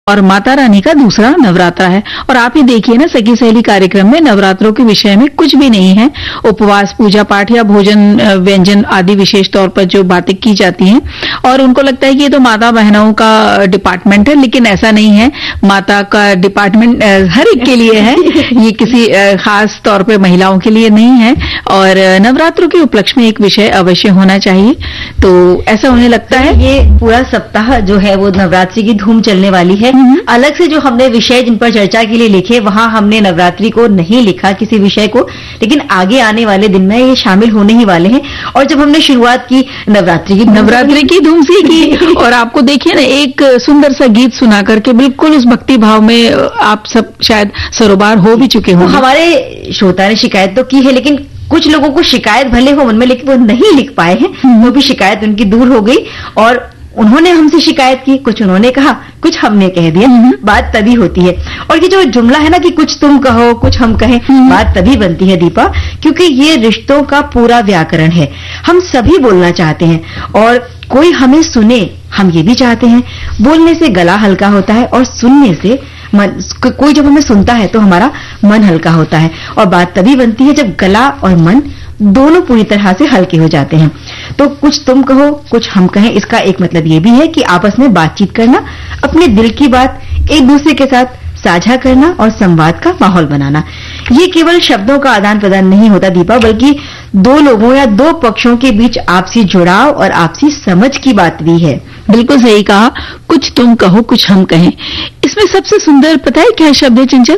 और माता रानी का दूसरा नवरात्रा है। और आप ही देखिए ना, सखी सहेली कार्यक्रम में नवरात्रों के विषय में कुछ भी नहीं है। उपवास, पूजा पाठ या भोजन व्यंजन आदि विशेष तौर पर जो बातें की जाती हैं, और उनको लगता है कि ये तो माता बहनों का डिपार्टमेंट है, लेकिन ऐसा नहीं है। माता का डिपार्टमेंट हर एक के लिए है, ये किसी खास तौर पर महिलाओं के लिए नहीं है। और नवरात्रों के उपलक्ष्य में एक विषय अवश्य होना चाहिए, तो ऐसा उन्हें लगता है। ये पूरा सप्ताह जो है वो नवरात्रि की धूम चलने वाली है। अलग से जो हमने विषय जिन पर चर्चा के लिए लिखे, वहां हमने नवरात्रि को नहीं लिखा किसी विषय को, लेकिन आगे आने वाले दिन में ये शामिल होने ही वाले हैं। और जब हमने शुरुआत की नवरात्रि की धूम से की, और आपको देखिए ना, एक सुंदर सा गीत सुना करके बिल्कुल उस भक्ति भाव में आप सब शायद सरोबार हो भी चुके होंगे। हमारे श्रोता ने शिकायत तो की है, लेकिन कुछ लोगों को शिकायत भले हो मन में, लेकिन वो नहीं लिख पाए हैं। वो भी शिकायत उनकी दूर हो गई, और उन्होंने हमसे शिकायत की, कुछ उन्होंने कहा, कुछ हमने कह दिया। बात तभी होती है। और ये जो जुमला है ना कि कुछ तुम कहो कुछ हम कहें, बात तभी बनती है दीपा, क्योंकि ये रिश्तों का पूरा व्याकरण है। हम सभी बोलना चाहते हैं, और कोई हमें सुने, हम ये भी चाहते हैं। बोलने से गला हल्का होता है, और सुनने से मन, कोई जब हमें सुनता है तो हमारा मन हल्का होता है। और बात तभी बनती है जब गला और मन दोनों पूरी तरह से हल्के हो जाते हैं। तो कुछ तुम कहो कुछ हम कहें, इसका एक मतलब ये भी है कि आपस में बातचीत करना, अपने दिल की बात एक दूसरे के साथ साझा करना और संवाद का माहौल बनाना। ये केवल शब्दों का आदान प्रदान नहीं होता दीपा, बल्कि दो लोगों या दो पक्षों के बीच आपसी जुड़ाव और आपसी समझ की बात भी है। बिल्कुल सही कहा, कुछ तुम कहो कुछ हम कहें। इसमें सबसे सुंदर पता है क्या शब्द है चंचल?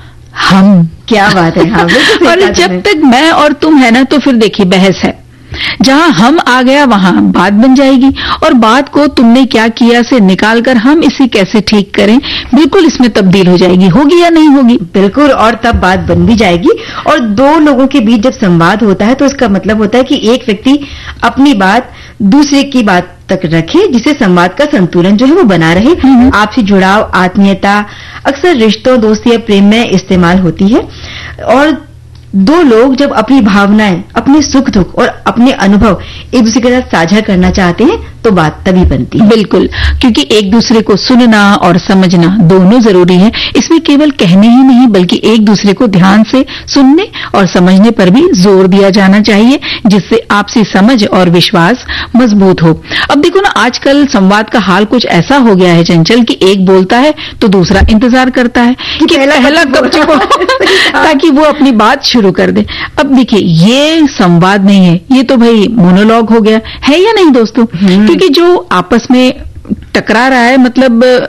हम। क्या बात है। हाँ, और जब तक मैं और तुम है ना, तो फिर देखिए बहस है। जहां हम आ गया वहां बात बन जाएगी, और बात को तुमने क्या किया से निकालकर हम इसे कैसे ठीक करें, बिल्कुल इसमें तब्दील हो जाएगी। होगी या नहीं होगी? बिल्कुल, और तब बात बन भी जाएगी। और दो लोगों के बीच जब संवाद होता है तो इसका मतलब होता है कि एक व्यक्ति अपनी बात दूसरे की बात तक रखे, जिससे संवाद का संतुलन जो है वो बना रहे। आपसी जुड़ाव, आत्मीयता अक्सर रिश्तों, दोस्ती या प्रेम में इस्तेमाल होती है। और दो लोग जब अपनी भावनाएं, अपने सुख दुख और अपने अनुभव एक दूसरे के साथ साझा करना चाहते हैं तो बात तभी बनती है। बिल्कुल, क्योंकि एक दूसरे को सुनना और समझना दोनों जरूरी है। इसमें केवल कहने ही नहीं, बल्कि एक दूसरे को ध्यान से सुनने और समझने पर भी जोर दिया जाना चाहिए, जिससे आपसी समझ और विश्वास मजबूत हो। अब देखो ना, आजकल संवाद का हाल कुछ ऐसा हो गया है चंचल कि एक बोलता है तो दूसरा इंतजार करता है कि पहला कब चुप ताकि वो अपनी बात शुरू कर दे। अब देखिए, ये संवाद नहीं है, ये तो भाई मोनोलॉग हो गया है, या नहीं दोस्तों? क्योंकि जो आपस में टकरा रहा है, मतलब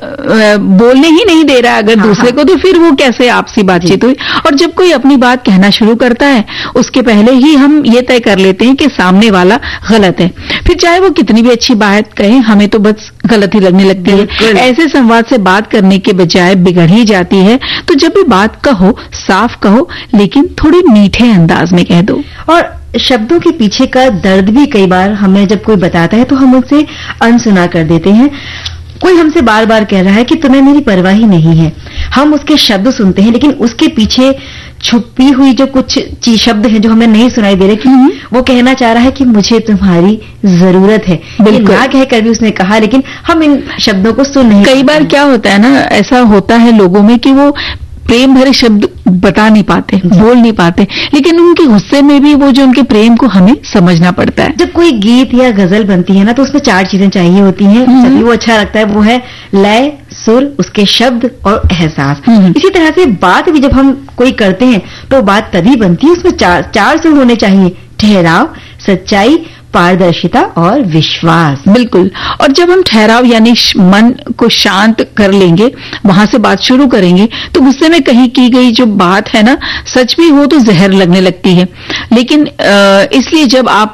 बोलने ही नहीं दे रहा है अगर दूसरे को, तो फिर वो कैसे आपसी बातचीत हुई? और जब कोई अपनी बात कहना शुरू करता है, उसके पहले ही हम ये तय कर लेते हैं कि सामने वाला गलत है। फिर चाहे वो कितनी भी अच्छी बात कहे, हमें तो बस गलत ही लगने लगती है। ऐसे संवाद से बात करने के बजाय बिगड़ ही जाती है। तो जब भी बात कहो, साफ कहो, लेकिन थोड़े मीठे अंदाज में कह दो। और शब्दों के पीछे का दर्द भी कई बार हमें जब कोई बताता है तो हम उससे अनसुना कर देते हैं। कोई हमसे बार बार कह रहा है कि तुम्हें मेरी परवाह ही नहीं है, हम उसके शब्द सुनते हैं, लेकिन उसके पीछे छुपी हुई जो कुछ शब्द हैं जो हमें नहीं सुनाई दे रहे, कि वो कहना चाह रहा है कि मुझे तुम्हारी जरूरत है। बिल्कुल, ना कहकर भी उसने कहा, लेकिन हम इन शब्दों को सुन नहीं। कई बार क्या होता है ना, ऐसा होता है लोगों में कि वो प्रेम भरे शब्द बता नहीं पाते, बोल नहीं पाते, लेकिन उनके गुस्से में भी वो जो उनके प्रेम को हमें समझना पड़ता है। जब कोई गीत या गजल बनती है ना, तो उसमें 4 चीजें चाहिए होती हैं, तभी वो अच्छा लगता है। वो है लय, सुर, उसके शब्द और एहसास। इसी तरह से बात भी जब हम कोई करते हैं तो बात तभी बनती है, उसमें चार सुर होने चाहिए: ठहराव, सच्चाई, पारदर्शिता और विश्वास। बिल्कुल, और जब हम ठहराव यानी मन को शांत कर लेंगे, वहां से बात शुरू करेंगे, तो गुस्से में कही की गई जो बात है ना, सच भी हो तो जहर लगने लगती है। लेकिन इसलिए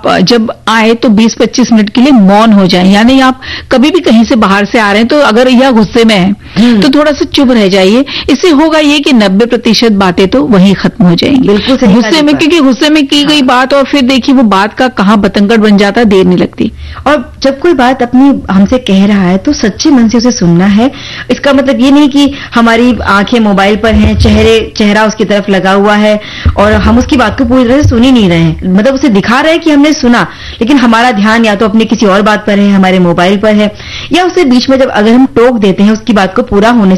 जब आए तो 20-25 मिनट के लिए मौन हो जाए। यानी आप कभी भी कहीं से बाहर से आ रहे हैं तो अगर यह गुस्से में है तो थोड़ा सा चुप रह जाइए। इससे होगा ये कि 90% बातें तो वहीं खत्म हो जाएंगी। बिल्कुल गुस्से में, क्योंकि गुस्से में की गई बात, और फिर देखिए वो बात का कहां बतंगड़ बन जाता, देर नहीं लगती। और जब कोई बात अपनी हमसे कह रहा है तो सच्चे मन से उसे सुनना है। इसका मतलब ये नहीं कि हमारी आंखें मोबाइल पर हैं, चेहरा उसकी तरफ लगा हुआ है और हम उसकी बात को पूरी तरह से सुन ही नहीं रहे हैं। मतलब उसे दिखा रहे हैं कि हमने सुना, लेकिन हमारा ध्यान या तो अपने किसी और बात पर है, हमारे मोबाइल पर है, या उसे बीच में जब अगर हम टोक देते हैं उसकी बात को पूरा होने